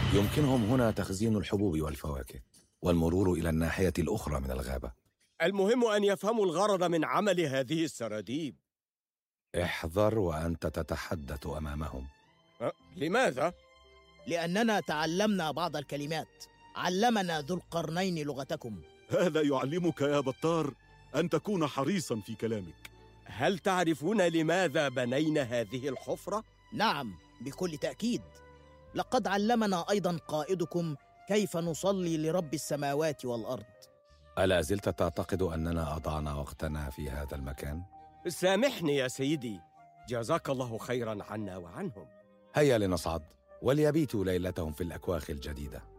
يمكنهم هنا تخزين الحبوب والفواكه والمرور إلى الناحية الأخرى من الغابة. المهم أن يفهموا الغرض من عمل هذه السراديب. احذر وأنت تتحدث أمامهم. لماذا؟ لأننا تعلمنا بعض الكلمات. علمنا ذو القرنين لغتكم. هذا يعلمك يا بطار أن تكون حريصا في كلامك. هل تعرفون لماذا بنينا هذه الحفرة؟ نعم، بكل تأكيد. لقد علمنا أيضا قائدكم كيف نصلي لرب السماوات والأرض. ألا زلت تعتقد أننا أضعنا وقتنا في هذا المكان؟ سامحني يا سيدي، جزاك الله خيرا عنا وعنهم. هيا لنصعد وليبيتوا ليلتهم في الأكواخ الجديدة.